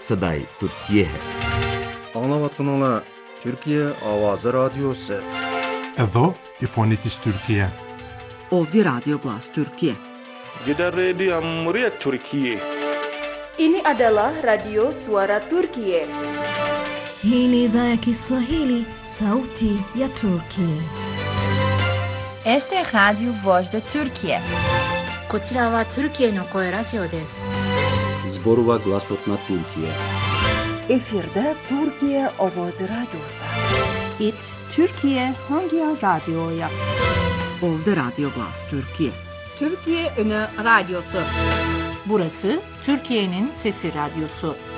Saday Türkiye hai. Anlavatkanlar Türkiye Avazı Radyosu. Edo Ifonitis Türkiye. Ovdje Radio Glas Türkiye. Gidan rediyon muryar Türkiye. Ini adalah Radio Suara Turkiye. Hii ni idhaa ya Kiswahili, sauti ya Turki. Este es Radio Voz de Türkiye. こちらはトルキエの声ラジオです。 Zborova Glasotna Türkiye. Efirde Türkiye Avazı Radyosu. It Türkiye Hangi Radyo'ya? Ovdje Radio Glas Türkiye. Türkiye Önü Radyosu. Burası Türkiye'nin Sesi Radyosu.